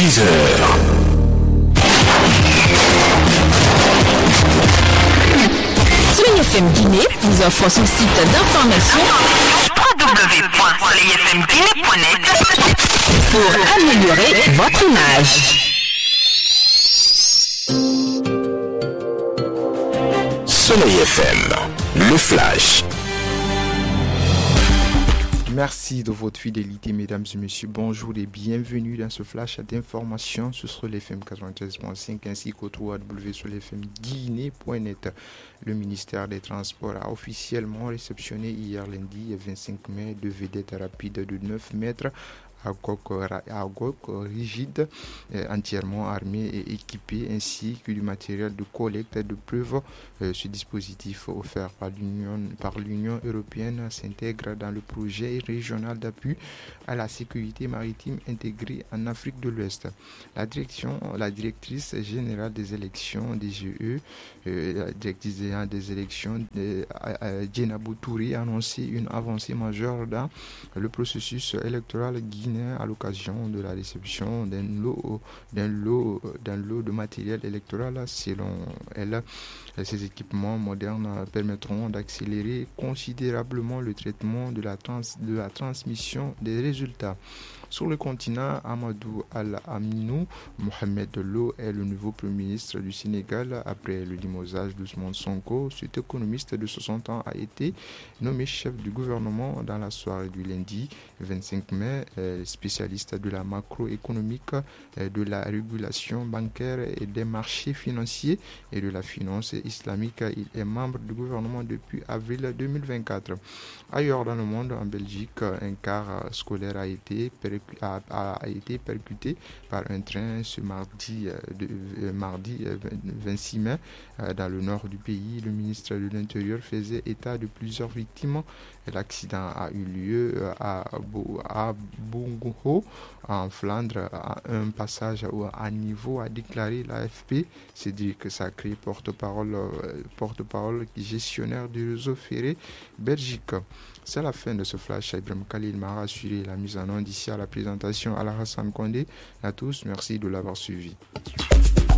10h. Soleil FM Guinée vous offre son site d'information www.soleilfmguinée.net pour améliorer votre image. Soleil FM, le flash. Merci de votre fidélité, mesdames et messieurs. Bonjour et bienvenue dans ce flash d'information sur Soleil FM 93.5 ainsi qu'au www.soleilfmguinée.net. Le ministère des Transports a officiellement réceptionné hier lundi 25 mai deux vedettes rapides de 9 mètres à coque rigide, entièrement armés et équipés, ainsi que du matériel de collecte de preuves. Ce dispositif offert par l'Union européenne s'intègre dans le projet régional d'appui à la sécurité maritime intégrée en Afrique de l'Ouest. La directrice générale des élections DGE, la directrice générale des élections, Djenabou Touré, a annoncé une avancée majeure dans le processus électoral guinéen à l'occasion de la réception d'un lot de matériel électoral. Selon elle, ces équipements modernes permettront d'accélérer considérablement le traitement de la transmission des résultats. Sur le continent, Amadou Al-Aminou Mohamed Lo est le nouveau Premier ministre du Sénégal après le limogeage d'Ousmane Sonko. Cet économiste de 60 ans a été nommé chef du gouvernement dans la soirée du lundi 25 mai. Spécialiste de la macroéconomique, de la régulation bancaire et des marchés financiers et de la finance islamique. Il est membre du gouvernement depuis avril 2024. Ailleurs dans le monde, en Belgique, un car scolaire a été percuté par un train ce mardi 26 mai dans le nord du pays. Le ministre de l'Intérieur faisait état de plusieurs victimes. L'accident a eu lieu à Bungo, en Flandre, à un passage à niveau, a déclaré l'AFP. Cédric Sacré, porte-parole gestionnaire du réseau ferré Belgique. C'est la fin de ce flash. Ibrahim Khalil m'a rassuré la mise en onde d'ici à la présentation à la Hassan Condé. À tous, merci de l'avoir suivi.